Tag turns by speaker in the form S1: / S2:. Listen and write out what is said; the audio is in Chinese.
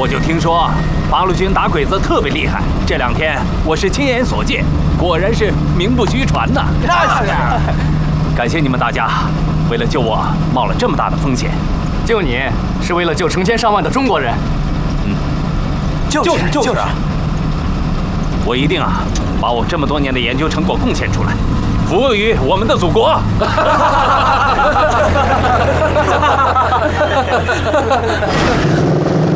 S1: 我就听说八路军打鬼子特别厉害，这2天我是亲眼所见，果然是名不虚传呐。
S2: 那是。
S1: 感谢你们大家，为了救我冒了这么大的风险。
S3: 救你是为了救成千上万的中国人。
S2: 就是。
S1: 我一定把我这么多年的研究成果贡献出来，服务于我们的祖国。